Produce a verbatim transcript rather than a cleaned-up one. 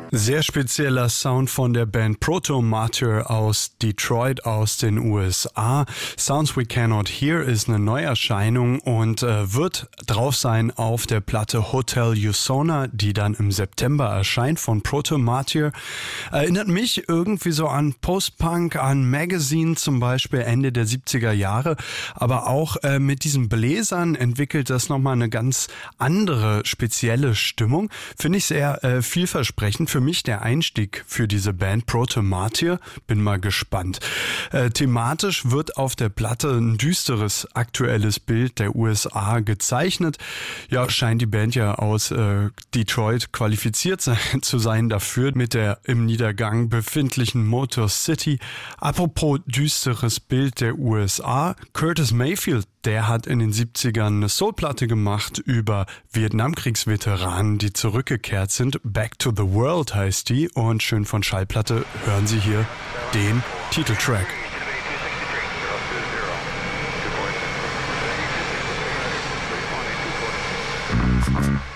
Sehr spezieller Sound von der Band Proto Martyr aus Detroit aus den U S A. Sounds We Cannot Hear ist eine Neuerscheinung und äh, wird drauf sein auf der Platte Hotel Usona, die dann im September erscheint von Proto Martyr. Erinnert mich irgendwie so an Post-Punk, an Magazine zum Beispiel Ende der siebziger Jahre, aber auch äh, mit diesen Bläsern entwickelt das nochmal eine ganz andere, spezielle Stimmung. Finde ich sehr äh, vielversprechend. Für mich der Einstieg für diese Band Proto Martyr. Bin mal gespannt. Äh, thematisch wird auf der Platte ein düsteres aktuelles Bild der U S A gezeichnet. Ja, scheint die Band ja aus äh, Detroit qualifiziert sein, zu sein dafür mit der im Niedergang befindlichen Motor City. Apropos düsteres Bild der U S A, Curtis Mayfield, der hat in den siebzigern eine Soulplatte gemacht über Vietnamkriegsveteranen, die zurückgekehrt sind. Back to the World heißt die und schön von Schallplatte hören Sie hier den Titeltrack. Mm-hmm.